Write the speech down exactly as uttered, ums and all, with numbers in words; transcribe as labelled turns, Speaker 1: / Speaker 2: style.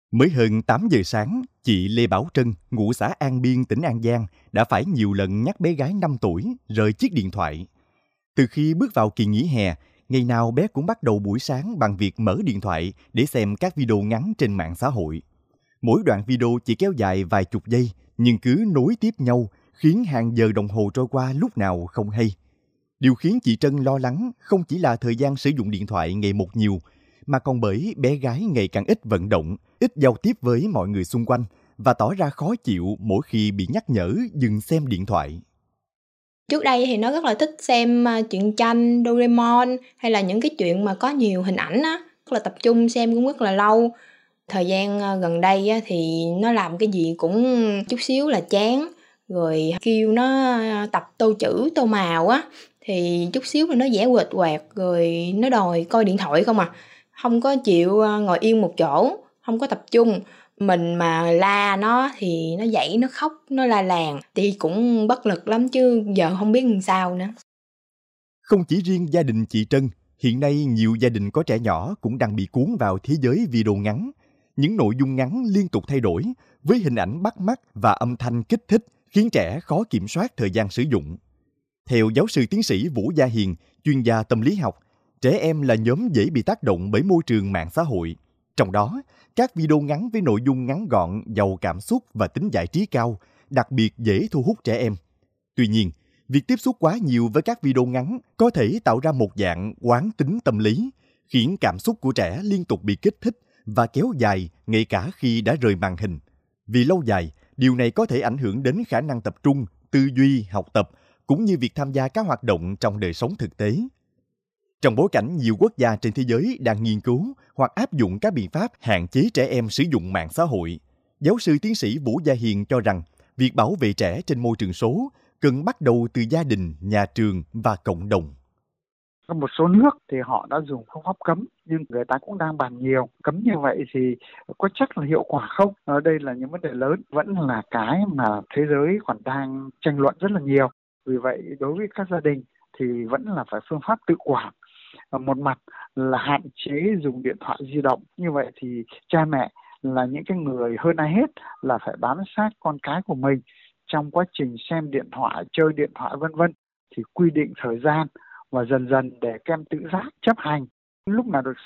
Speaker 1: Mới hơn tám giờ sáng, chị Lê Bảo Trân, ngụ xã An Biên, tỉnh An Giang, đã phải nhiều lần nhắc bé gái năm tuổi rời chiếc điện thoại. Từ khi bước vào kỳ nghỉ hè, ngày nào bé cũng bắt đầu buổi sáng bằng việc mở điện thoại để xem các video ngắn trên mạng xã hội. Mỗi đoạn video chỉ kéo dài vài chục giây, nhưng cứ nối tiếp nhau, khiến hàng giờ đồng hồ trôi qua lúc nào không hay. Điều khiến chị Trân lo lắng không chỉ là thời gian sử dụng điện thoại ngày một nhiều, mà còn bởi bé gái ngày càng ít vận động, ít giao tiếp với mọi người xung quanh và tỏ ra khó chịu mỗi khi bị nhắc nhở dừng xem điện thoại.
Speaker 2: Trước đây thì nó rất là thích xem truyện tranh Doraemon hay là những cái chuyện mà có nhiều hình ảnh á, rất là tập trung xem cũng rất là lâu. Thời gian gần đây á, thì nó làm cái gì cũng chút xíu là chán, rồi kêu nó tập tô chữ, tô màu á, thì chút xíu là nó vẽ quệt quạt, rồi nó đòi coi điện thoại không à. Không có chịu ngồi yên một chỗ, không có tập trung. Mình mà la nó thì nó dậy, nó khóc, nó la làng, thì cũng bất lực lắm chứ giờ không biết làm sao nữa.
Speaker 1: Không chỉ riêng gia đình chị Trân, hiện nay nhiều gia đình có trẻ nhỏ cũng đang bị cuốn vào thế giới video ngắn. Những nội dung ngắn liên tục thay đổi, với hình ảnh bắt mắt và âm thanh kích thích, khiến trẻ khó kiểm soát thời gian sử dụng. Theo giáo sư tiến sĩ Vũ Gia Hiền, chuyên gia tâm lý học, trẻ em là nhóm dễ bị tác động bởi môi trường mạng xã hội. Trong đó, các video ngắn với nội dung ngắn gọn, giàu cảm xúc và tính giải trí cao, đặc biệt dễ thu hút trẻ em. Tuy nhiên, việc tiếp xúc quá nhiều với các video ngắn có thể tạo ra một dạng quán tính tâm lý, khiến cảm xúc của trẻ liên tục bị kích thích và kéo dài ngay cả khi đã rời màn hình. Vì lâu dài, điều này có thể ảnh hưởng đến khả năng tập trung, tư duy, học tập, cũng như việc tham gia các hoạt động trong đời sống thực tế. Trong bối cảnh nhiều quốc gia trên thế giới đang nghiên cứu hoặc áp dụng các biện pháp hạn chế trẻ em sử dụng mạng xã hội, giáo sư tiến sĩ Vũ Gia Hiền cho rằng việc bảo vệ trẻ trên môi trường số cần bắt đầu từ gia đình, nhà trường và cộng đồng.
Speaker 3: Có một số nước thì họ đã dùng phương pháp cấm, nhưng người ta cũng đang bàn nhiều. Cấm như vậy thì có chắc là hiệu quả không? Ở đây là những vấn đề lớn, vẫn là cái mà thế giới còn đang tranh luận rất là nhiều. Vì vậy, đối với các gia đình thì vẫn là phải phương pháp tự quản. Một mặt là hạn chế dùng điện thoại di động. Như vậy thì cha mẹ là những cái người hơn ai hết là phải bám sát con cái của mình trong quá trình xem điện thoại, chơi điện thoại vân vân, thì quy định thời gian và dần dần để các em tự giác chấp hành. Lúc nào được